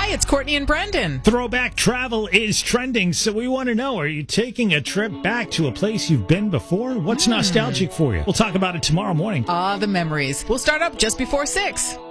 Hi, it's Courtney and Brendan. Throwback travel is trending, so we want to know, are you taking a trip back to a place you've been before? What's nostalgic for you? We'll talk about it tomorrow morning. The memories. We'll start up just before 6.